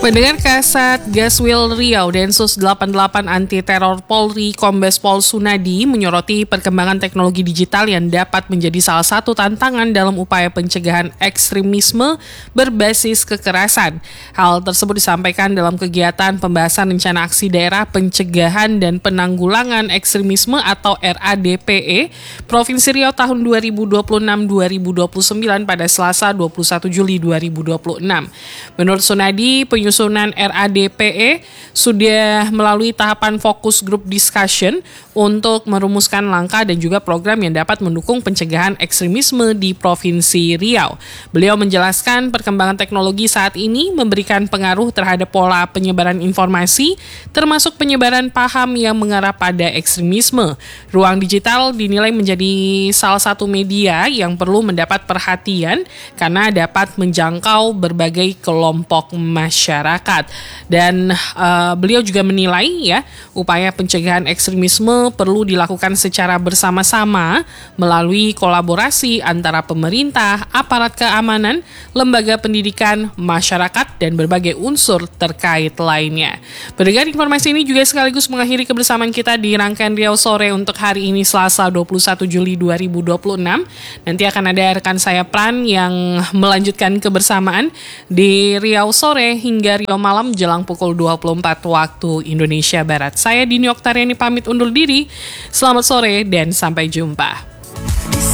Pendengar Kasat Gaswil Riau, Densus 88 Anti Teror Polri Kombes Pol Sunadi menyoroti perkembangan teknologi digital yang dapat menjadi salah satu tantangan dalam upaya pencegahan ekstremisme berbasis kekerasan. Hal tersebut disampaikan dalam kegiatan pembahasan rencana aksi daerah pencegahan dan penanggulangan ekstremisme atau RADPE Provinsi Riau tahun 2026-2029 pada Selasa 21 Juli 2026. Menurut Sunadi, penyusunan RADPE sudah melalui tahapan fokus group discussion untuk merumuskan langkah dan juga program yang dapat mendukung pencegahan ekstremisme di Provinsi Riau. Beliau menjelaskan perkembangan teknologi saat ini memberikan pengaruh terhadap pola penyebaran informasi, termasuk penyebaran paham yang mengarah pada ekstremisme. Ruang digital dinilai menjadi salah satu media yang perlu mendapat perhatian karena dapat menjangkau berbagai kelompok masyarakat. Dan beliau juga menilai upaya pencegahan ekstremisme perlu dilakukan secara bersama-sama melalui kolaborasi antara pemerintah, aparat keamanan, lembaga pendidikan, masyarakat, dan berbagai unsur terkait lainnya. Pendengar, informasi ini juga sekaligus mengakhiri kebersamaan kita di rangkaian Riau Sore untuk hari ini Selasa 21 Juli 2026. Nanti akan ada rekan saya Pran yang melanjutkan kebersamaan di Riau Sore hingga Riau Malam jelang pukul 24 waktu Indonesia Barat. Saya Dini Oktariani pamit undur diri. Selamat sore dan sampai jumpa.